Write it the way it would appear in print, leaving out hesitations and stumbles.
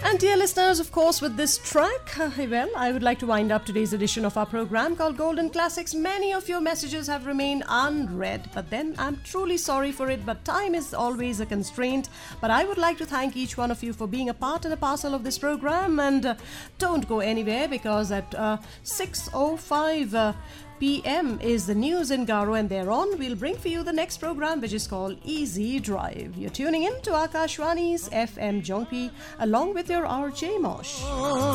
And dear listeners, of course, with this track, I would like to wind up today's edition of our program called Golden Classics. Many of your messages have remained unread, but then I'm truly sorry for it, but time is always a constraint. But I would like to thank each one of you for being a part and a parcel of this program, and don't go anywhere, because at 6:05 p.m. is the news in Garo, and thereon we'll bring for you the next program, which is called Easy Drive. You're tuning in to Akashwani's FM Jongpi along with your RJ Mosh.